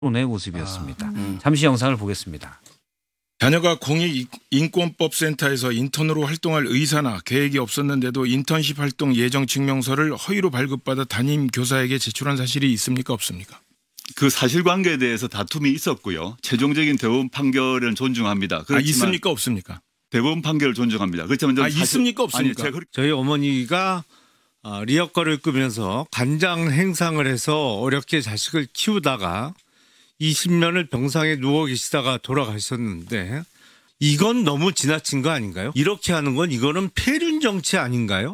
토론의 모습이었습니다. 잠시 영상을 보겠습니다. 자녀가 공익인권법센터에서 인턴으로 활동할 의사나 계획이 없었는데도 인턴십 활동 예정 증명서를 허위로 발급받아 담임 교사에게 제출한 사실이 있습니까 없습니까? 그 사실관계에 대해서 다툼이 있었고요. 최종적인 대법원 판결은 존중합니다. 있습니까 없습니까? 대법원 판결을 존중합니다. 그렇지만 있습니까 없습니까? 저희 어머니가 리어커를 끄면서 간장 행상을 해서 어렵게 자식을 키우다가 20년을 병상에 누워 계시다가 돌아가셨는데 이건 너무 지나친 거 아닌가요? 이렇게 하는 건 이거는 폐륜 정치 아닌가요?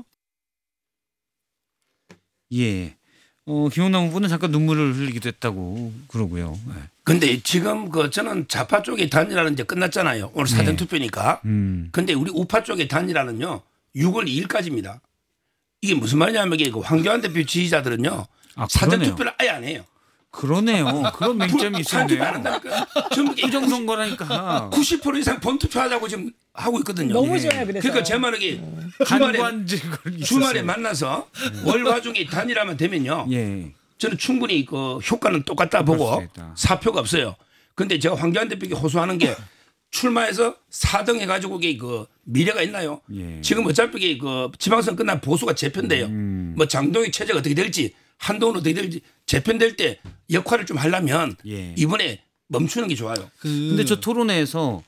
예. 김용남 후보는 잠깐 눈물을 흘리기도 했다고 그러고요. 네. 근데 지금 저는 좌파 쪽의 단일화는 이제 끝났잖아요. 오늘 사전 투표니까. 근데 우리 우파 쪽의 단일화는요. 6월 2일까지입니다. 이게 무슨 말이냐면 이게 황교안 대표 지지자들은요. 사전 투표를 아예 안 해요. 그러네요. 그런 맹점이 있었네요. 안 한다니까. 전부 부정선거라니까. 90% 이상 본투표하자고 지금 하고 있거든요. 너무 좋아요. 그래서. 그러니까 제 말은 이게 주말에 만나서 월화중에 단일화만 되면요. 예. 저는 충분히 그 효과는 똑같다 보고 사표가 없어요. 근데 제가 황교안 대표에게 호소하는 게 출마해서 4등 해가지고 그 미래가 있나요? 예. 지금 어차피 그 지방선 끝난 보수가 재편돼요. 뭐 장동희 체제가 어떻게 될지 한동훈 어떻게 될지 재편될 때 역할을 좀 하려면 이번에 멈추는 게 좋아요. 근데 저 토론회에서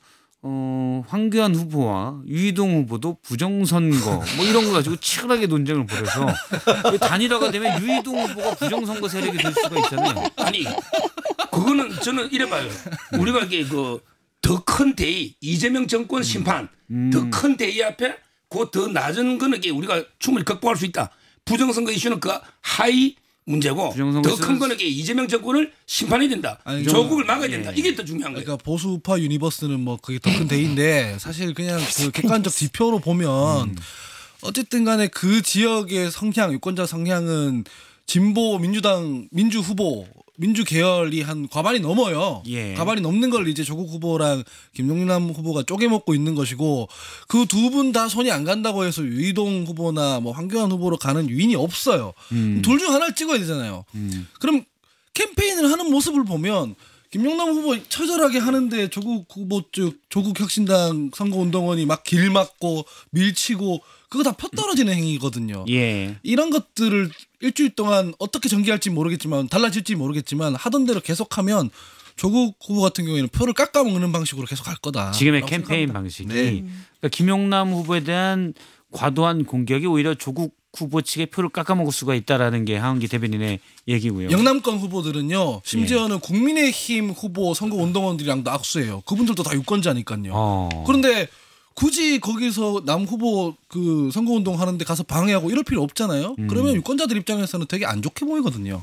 황교안 후보와 유이동 후보도 부정선거 뭐 이런 거 가지고 치열하게 논쟁을 벌여서 단일화가 되면 유이동 후보가 부정선거 세력이 될 수가 있잖아요. 아니 그거는 저는 이래봐요. 우리가 이게 그 더 큰 대의 이재명 정권 심판 더 큰 대의 앞에 그 더 낮은 거는 우리가 충분히 극복할 수 있다. 부정선거 이슈는 그 하위 문제고 더 큰 거는 이재명 정권을 심판해야 된다. 조국을 막아야 된다. 이게 더 중요한 거예요. 그러니까 보수우파 유니버스는 뭐 그게 더 큰 대인데 사실 그냥 그 객관적 지표로 보면 어쨌든 간에 그 지역의 성향, 유권자 성향은 진보 민주당 민주 후보 민주 계열이 한 과반이 넘어요. 과반이 넘는 걸 이제 조국 후보랑 김용남 후보가 쪼개먹고 있는 것이고 그 두 분 다 손이 안 간다고 해서 유이동 후보나 뭐 황교안 후보로 가는 유인이 없어요. 둘 중 하나를 찍어야 되잖아요. 그럼 캠페인을 하는 모습을 보면 김용남 후보 처절하게 하는데 조국 후보 쪽 조국 혁신당 선거운동원이 막 길 막고 밀치고 그거 다 펴떨어지는 행위거든요. 이런 것들을 일주일 동안 어떻게 전개할지 모르겠지만 달라질지 모르겠지만 하던 대로 계속하면 조국 후보 같은 경우에는 표를 깎아먹는 방식으로 계속 갈 거다. 지금의 캠페인 방식이. 그러니까 김용남 후보에 대한 과도한 공격이 오히려 조국 후보 측의 표를 깎아먹을 수가 있다라는 게 하은기 대변인의 얘기고요. 영남권 후보들은요. 심지어는 국민의힘 후보 선거운동원들이랑도 악수해요. 그분들도 다 유권자니까요. 그런데 굳이 거기서 남 후보 그 선거운동 하는데 가서 방해하고 이럴 필요 없잖아요. 그러면 유권자들 입장에서는 되게 안 좋게 보이거든요.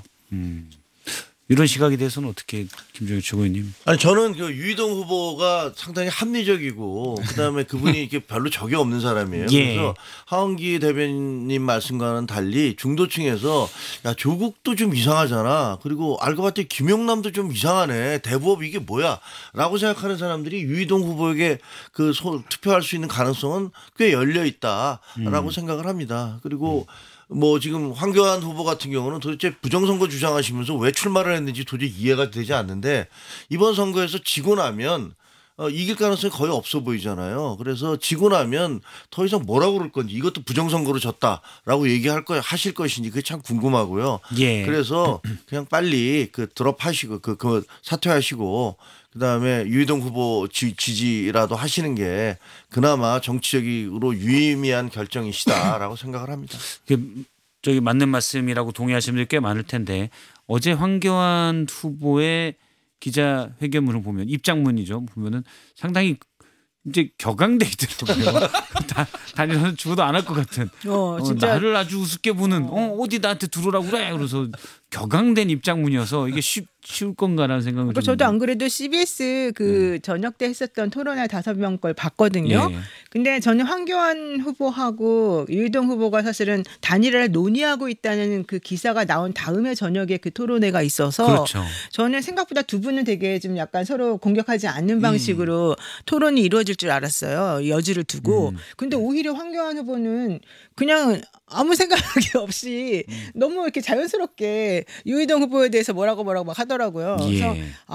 이런 시각에 대해서는 어떻게 김종혁 최고위원님? 아니 저는 그 유이동 후보가 상당히 합리적이고 그다음에 그분이 이렇게 별로 적이 없는 사람이에요. 그래서 하은기 대변인 말씀과는 달리 중도층에서 야 조국도 좀 이상하잖아. 그리고 알고 봤더니 김용남도 좀 이상하네. 대부업 이게 뭐야?라고 생각하는 사람들이 유이동 후보에게 그 투표할 수 있는 가능성은 꽤 열려 있다라고 생각을 합니다. 그리고 뭐 지금 황교안 후보 같은 경우는 도대체 부정선거 주장하시면서 왜 출마를 했는지 도저히 이해가 되지 않는데 이번 선거에서 지고 나면 이길 가능성이 거의 없어 보이잖아요. 그래서 지고 나면 더 이상 뭐라고 그럴 건지 이것도 부정선거로 졌다라고 하실 것인지 그게 참 궁금하고요. 그래서 그냥 빨리 그 드롭하시고 그 사퇴하시고 그다음에 유이동 후보 지지라도 하시는 게 그나마 정치적으로 유의미한 결정이시다라고 생각을 합니다. 저기 맞는 말씀이라고 동의하시는 분들이 꽤 많을 텐데 어제 황교안 후보의 기자회견문을 보면 입장문이죠. 보면은 상당히 이제 격앙돼 있더라고요. 단일화는 죽어도 안 할 것 같은. 진짜. 나를 아주 우습게 보는. 어디 나한테 들어오라고 그래. 그래서 격앙된 입장문이어서 이게 쉬울 건가라는 생각을. 저도 안 그래도 CBS 그 저녁 때 했었던 토론회 5명 걸 봤거든요. 근데 저는 황교안 후보하고 유이동 후보가 사실은 단일화를 논의하고 있다는 그 기사가 나온 다음에 저녁에 그 토론회가 있어서 저는 생각보다 두 분은 되게 좀 약간 서로 공격하지 않는 방식으로 토론이 이루어질 줄 알았어요. 여지를 두고. 근데 근데 오히려 황교안 후보는 그냥 아무 생각이 없이 너무 이렇게 자연스럽게 유희동 후보에 대해서 뭐라고 막 하더라고요. 예. 그래서